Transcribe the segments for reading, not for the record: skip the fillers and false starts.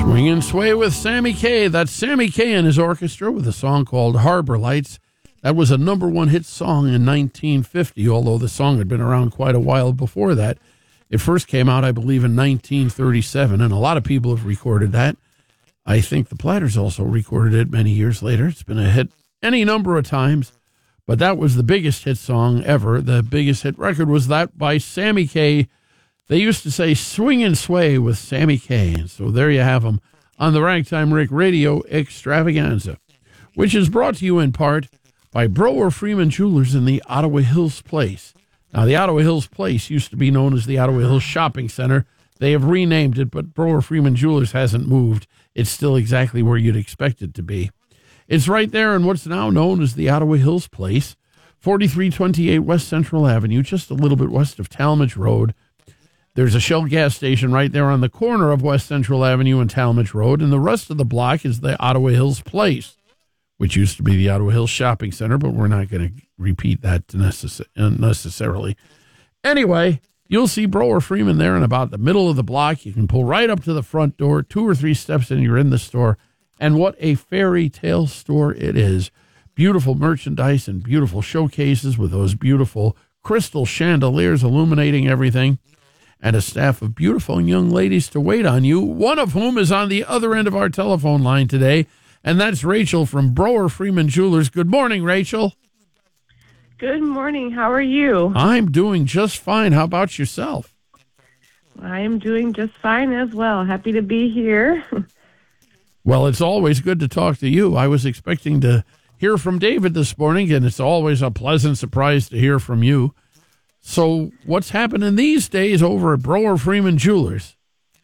Swing and Sway with Sammy Kaye. That's Sammy Kaye and his orchestra with a song called Harbor Lights. That was a number one hit song in 1950, although the song had been around quite a while before that. It first came out, I believe, in 1937, and a lot of people have recorded that. I think the Platters also recorded it many years later. It's been a hit any number of times, but that was the biggest hit song ever. The biggest hit record was that by Sammy Kaye. They used to say Swing and Sway with Sammy Kaye. And so there you have them on the Ragtime Rick Radio Extravaganza, which is brought to you in part by Brower Freeman Jewelers in the Ottawa Hills Place. Now, the Ottawa Hills Place used to be known as the Ottawa Hills Shopping Center. They have renamed it, but Brower Freeman Jewelers hasn't moved. It's still exactly where you'd expect it to be. It's right there in what's now known as the Ottawa Hills Place, 4328 West Central Avenue, just a little bit west of Talmadge Road. There's a Shell gas station right there on the corner of West Central Avenue and Talmadge Road, and the rest of the block is the Ottawa Hills Place, which used to be the Ottawa Hills Shopping Center, but we're not going to repeat that necessarily. Anyway, you'll see Brower Freeman there in about the middle of the block. You can pull right up to the front door, 2 or 3 steps and you're in the store. And what a fairy tale store it is. Beautiful merchandise and beautiful showcases with those beautiful crystal chandeliers illuminating everything. And a staff of beautiful young ladies to wait on you, one of whom is on the other end of our telephone line today, and that's Rachel from Brower Freeman Jewelers. Good morning, Rachel. Good morning. How are you? I'm doing just fine. How about yourself? I am doing just fine as well. Happy to be here. Well, it's always good to talk to you. I was expecting to hear from David this morning, and it's always a pleasant surprise to hear from you. So what's happening these days over at Brower Freeman Jewelers?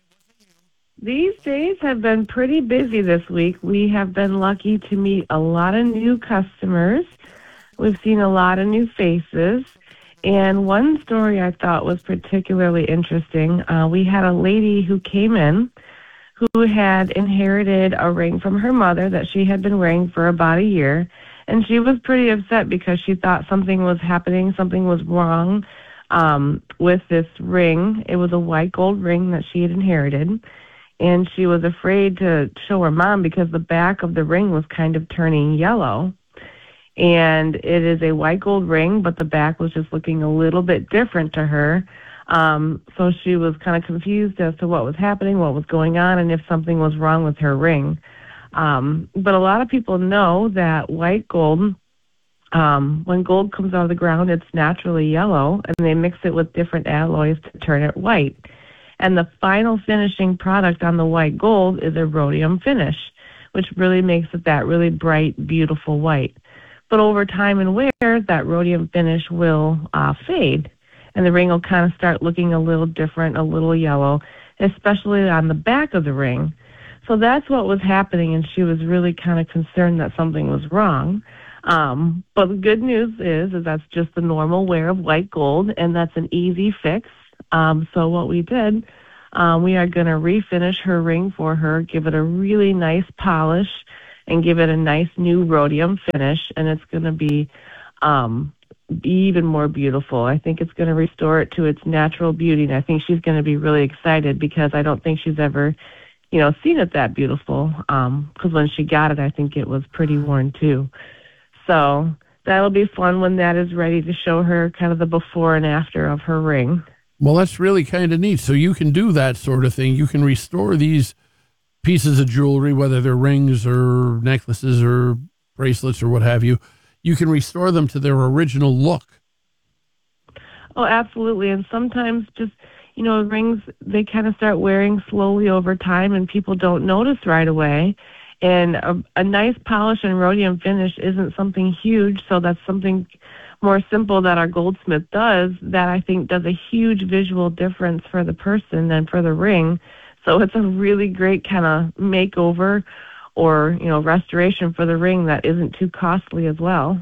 These days have been pretty busy this week. We have been lucky to meet a lot of new customers. We've seen a lot of new faces. And one story I thought was particularly interesting. We had a lady who came in who had inherited a ring from her mother that she had been wearing for about a year. And she was pretty upset because she thought something was happening, something was wrong with this ring. It was a white gold ring that she had inherited. And she was afraid to show her mom because the back of the ring was kind of turning yellow. And it is a white gold ring, but the back was just looking a little bit different to her. So she was kind of confused as to what was happening, what was going on, and if something was wrong with her ring. But a lot of people know that white gold, when gold comes out of the ground, it's naturally yellow, and they mix it with different alloys to turn it white. And the final finishing product on the white gold is a rhodium finish, which really makes it that really bright, beautiful white. But over time and wear, that rhodium finish will fade, and the ring will kind of start looking a little different, a little yellow, especially on the back of the ring. So that's what was happening, and she was really kind of concerned that something was wrong. But the good news is that's just the normal wear of white gold, and that's an easy fix. So what we did, we are going to refinish her ring for her, give it a really nice polish, and give it a nice new rhodium finish, and it's going to be even more beautiful. I think it's going to restore it to its natural beauty, and I think she's going to be really excited because I don't think she's ever seen it that beautiful, because when she got it, I think it was pretty worn too. So that'll be fun when that is ready to show her kind of the before and after of her ring. Well, that's really kind of neat. So you can do that sort of thing. You can restore these pieces of jewelry, whether they're rings or necklaces or bracelets or what have you. You can restore them to their original look. Oh, absolutely. And sometimes just rings, they kind of start wearing slowly over time and people don't notice right away. And a nice polish and rhodium finish isn't something huge, so that's something more simple that our goldsmith does that I think does a huge visual difference for the person and for the ring. So it's a really great kind of makeover or, restoration for the ring that isn't too costly as well.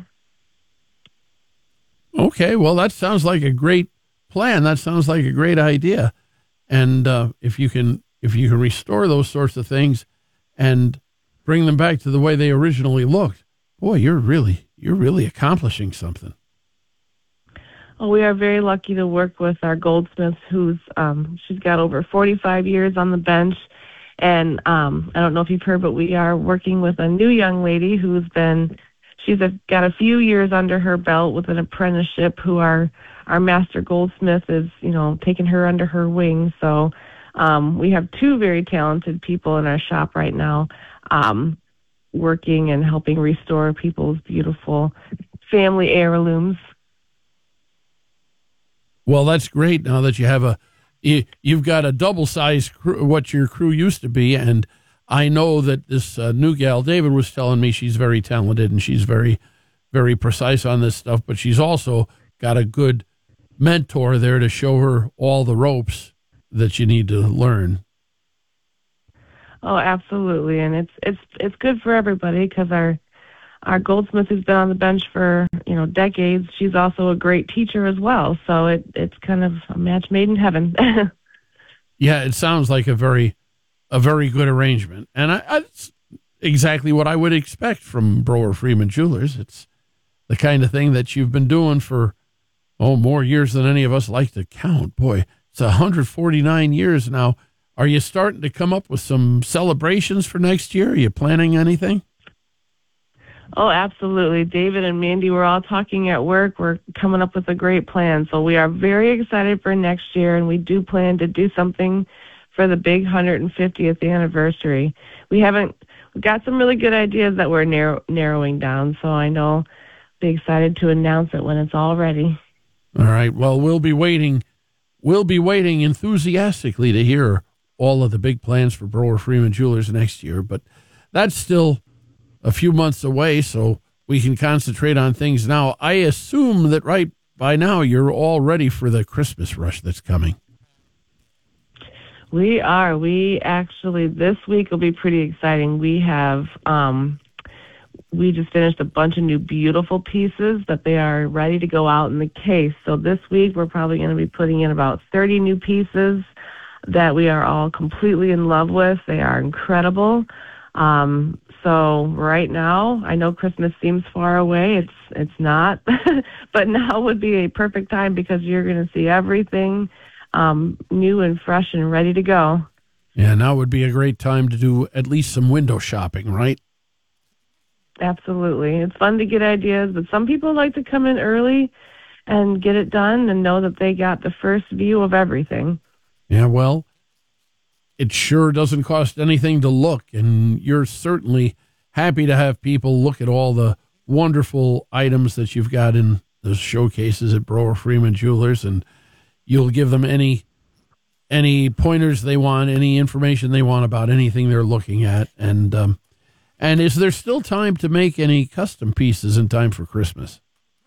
Okay, well, that sounds like a great plan. That sounds like a great idea. And if you can restore those sorts of things and bring them back to the way they originally looked, boy, you're really accomplishing something. Well, we are very lucky to work with our goldsmith who's she's got over 45 years on the bench, And I don't know if you've heard, but we are working with a new young lady she's got a few years under her belt with an apprenticeship who our master goldsmith is, taking her under her wing. So we have two very talented people in our shop right now, working and helping restore people's beautiful family heirlooms. Well, that's great now that you have you've got a double-sized crew, what your crew used to be, and I know that this new gal, David was telling me, she's very talented and she's very, very precise on this stuff, but she's also got a good mentor there to show her all the ropes that you need to learn. Oh, absolutely, and it's good for everybody because our goldsmith who's been on the bench for decades, she's also a great teacher as well. So it's kind of a match made in heaven. Yeah, it sounds like a very good arrangement, and it's exactly what I would expect from Broer Freeman Jewelers. It's the kind of thing that you've been doing for more years than any of us like to count. Boy, it's 149 years now. Are you starting to come up with some celebrations for next year? Are you planning anything? Oh, absolutely. David and Mandy, we're all talking at work. We're coming up with a great plan. So we are very excited for next year, and we do plan to do something for the big 150th anniversary. We've got some really good ideas that we're narrowing down, so I know be excited to announce it when it's all ready. All right. Well, we'll be waiting enthusiastically to hear all of the big plans for Broer Freeman Jewelers next year, but that's still a few months away, so we can concentrate on things now. I assume that right by now you're all ready for the Christmas rush that's coming. We are. We actually, this week will be pretty exciting. We have, we just finished a bunch of new beautiful pieces that they are ready to go out in the case. So this week we're probably going to be putting in about 30 new pieces that we are all completely in love with. They are incredible. So right now, I know Christmas seems far away. It's not, but now would be a perfect time because you're going to see everything new and fresh and ready to go. Yeah, now would be a great time to do at least some window shopping, right? Absolutely. It's fun to get ideas, but some people like to come in early and get it done and know that they got the first view of everything. Yeah, well, it sure doesn't cost anything to look, and you're certainly happy to have people look at all the wonderful items that you've got in the showcases at Broer Freeman Jewelers, and you'll give them any pointers they want, any information they want about anything they're looking at. And is there still time to make any custom pieces in time for Christmas?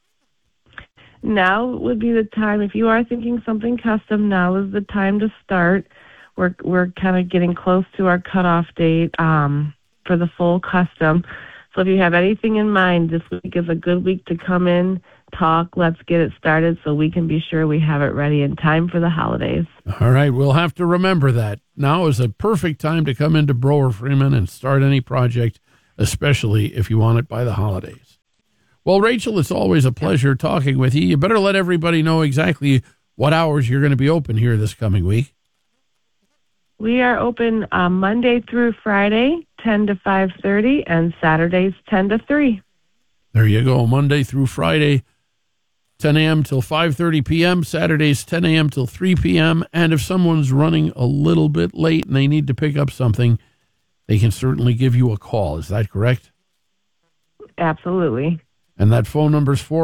Now would be the time. If you are thinking something custom, now is the time to start. We're kind of getting close to our cutoff date for the full custom. So if you have anything in mind, this week is a good week to come in, talk, let's get it started so we can be sure we have it ready in time for the holidays. All right, we'll have to remember that. Now is a perfect time to come into Broer Freeman and start any project, especially if you want it by the holidays. Well, Rachel, it's always a pleasure talking with you. You better let everybody know exactly what hours you're going to be open here this coming week. We are open Monday through Friday, 10 to 5:30, and Saturdays, 10 to 3. There you go. Monday through Friday, 10 a.m. till 5:30 p.m., Saturdays, 10 a.m. till 3 p.m., and if someone's running a little bit late and they need to pick up something, they can certainly give you a call. Is that correct? Absolutely. And that phone number is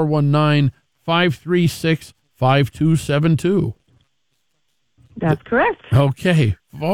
419-536-5272. That's correct. Okay.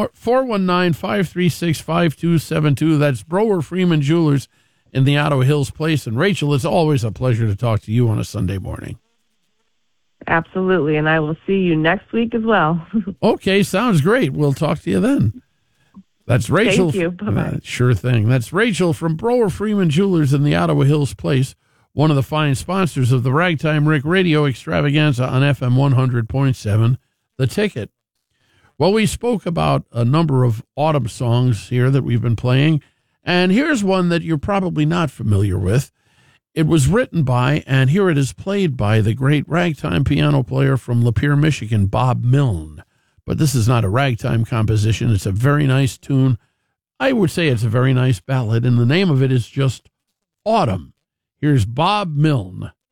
419-536-5272. That's Broer Freeman Jewelers in the Ottawa Hills Place. And Rachel, it's always a pleasure to talk to you on a Sunday morning. Absolutely. And I will see you next week as well. Okay. Sounds great. We'll talk to you then. That's Rachel. Thank you. Bye-bye. Sure thing. That's Rachel from Broer Freeman Jewelers in the Ottawa Hills Place, one of the fine sponsors of the Ragtime Rick Radio Extravaganza on FM 100.7, The Ticket. Well, we spoke about a number of autumn songs here that we've been playing, and here's one that you're probably not familiar with. It was written by, and here it is played by, the great ragtime piano player from Lapeer, Michigan, Bob Milne. but this is not a ragtime composition. It's a very nice tune. I would say it's a very nice ballad, and the name of it is just Autumn. Here's Bob Milne.